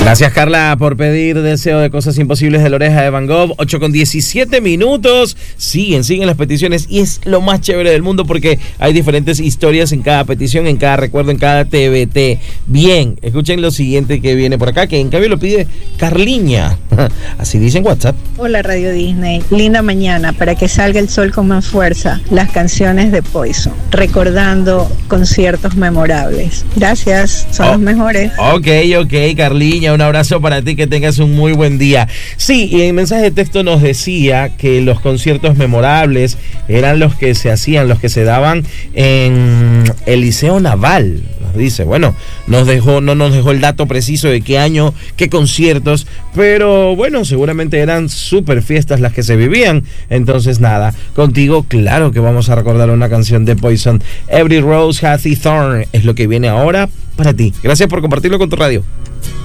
Gracias, Carla, por pedir Deseo de Cosas Imposibles de La Oreja de Van Gogh. 8:17. Siguen las peticiones y es lo más chévere del mundo porque hay diferentes historias en cada petición, en cada recuerdo, en cada TBT. Bien, escuchen lo siguiente que viene por acá, que en cambio lo pide Carliña. Así dice en WhatsApp. Hola, Radio Disney. Linda mañana para que salga el sol con más fuerza. Las canciones de Poison, recordando conciertos memorables. Gracias, son los mejores. Ok, Carliña, un abrazo para ti, que tengas un muy buen día. Sí, y en mensaje de texto nos decía que los conciertos memorables eran los que se hacían, los que se daban en el Liceo Naval. Nos dice, bueno, no nos dejó el dato preciso de qué año, qué conciertos, pero bueno, seguramente eran súper fiestas las que se vivían. Entonces nada, contigo claro que vamos a recordar una canción de Poison. Every Rose Has its Thorn es lo que viene ahora para ti. Gracias por compartirlo con tu radio.